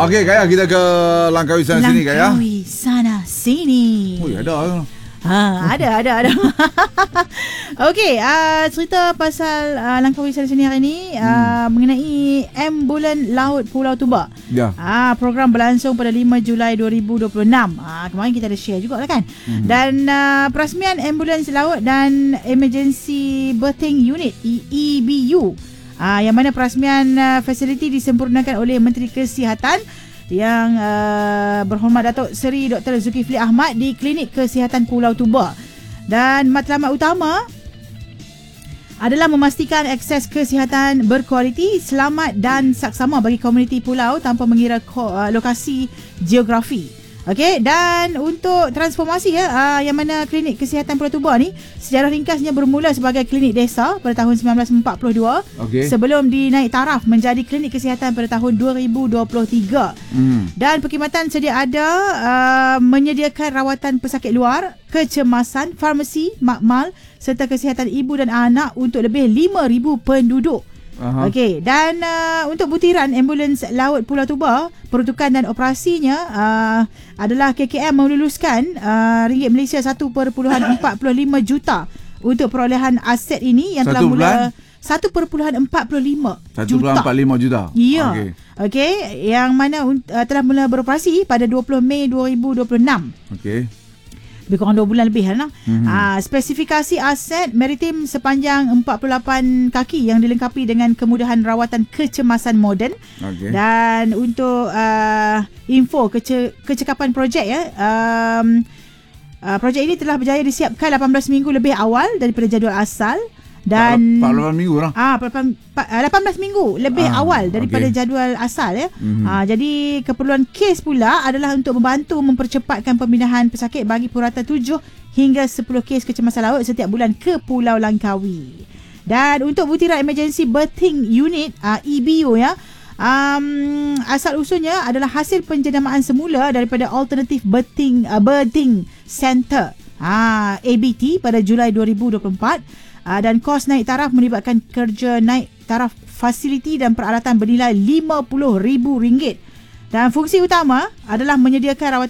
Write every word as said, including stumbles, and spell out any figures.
Okey, Kaya, kita ke Langkawi sana sini, Kaya. Langkawi sana sini. Oh, ada. Ha, ada, ada, ada. Okey, uh, cerita pasal uh, Langkawi sana sini hari ni uh, hmm. mengenai Ambulan Laut Pulau Tubak. Ya. Ah, program berlangsung pada lima Julai dua ribu dua puluh enam. Ah, kemarin kita ada share juga lah kan. Hmm. Dan uh, perasmian Ambulans Laut dan Emergency Birthing Unit E B U. Ah, yang mana perasmian uh, fasiliti disempurnakan oleh Menteri Kesihatan yang uh, berhormat Datuk Seri Doktor Zulkifli Ahmad di Klinik Kesihatan Pulau Tubak. Dan matlamat utama adalah memastikan akses kesihatan berkualiti, selamat dan saksama bagi komuniti pulau tanpa mengira ko, uh, lokasi geografi. Okey, dan untuk transformasi ya, uh, yang mana Klinik Kesihatan Pulau Tubak ni sejarah ringkasnya bermula sebagai klinik desa pada tahun sembilan belas empat puluh dua, okay, sebelum dinaik taraf menjadi klinik kesihatan pada tahun dua ribu dua puluh tiga. Hmm. Dan perkhidmatan sedia ada uh, menyediakan rawatan pesakit luar, kecemasan, farmasi, makmal serta kesihatan ibu dan anak untuk lebih lima ribu penduduk. Uh-huh. Okey, dan uh, untuk butiran Ambulans Laut Pulau Tubak, peruntukan dan operasinya uh, adalah K K M meluluskan uh, ringgit Malaysia satu perpuluhan empat puluh lima juta untuk perolehan aset ini yang telah mula satu perpuluhan empat puluh lima juta. satu perpuluhan empat puluh lima juta. Ya. Okey. Okey, yang mana uh, telah mula beroperasi pada dua puluh Mei dua ribu dua puluh enam. Okey. Lebih kurang dua bulan lebih lah. Mm-hmm. Uh, spesifikasi aset maritim sepanjang empat puluh lapan kaki yang dilengkapi dengan kemudahan rawatan kecemasan moden. Okay. Dan untuk uh, info kece- kecekapan projek ya, um, uh, projek ini telah berjaya disiapkan lapan belas minggu lebih awal daripada jadual asal. Dan empat puluh lapan minggu lah. Ah, lapan belas minggu lebih ah, awal daripada okay. jadual asal ya. Mm-hmm. Ah, jadi keperluan kes pula adalah untuk membantu mempercepatkan pemindahan pesakit bagi purata tujuh hingga sepuluh kes kecemasan laut setiap bulan ke Pulau Langkawi. Dan untuk butiran Emergency Birthing Unit ah, E B U ya, um, asal usulnya adalah hasil penjenamaan semula daripada Alternative Birthing uh, Birthing Center ah, A B T pada Julai dua ribu dua puluh empat. Uh, dan kos naik taraf melibatkan kerja naik taraf fasiliti dan peralatan bernilai lima puluh ribu ringgit. Dan fungsi utama adalah menyediakan rawatan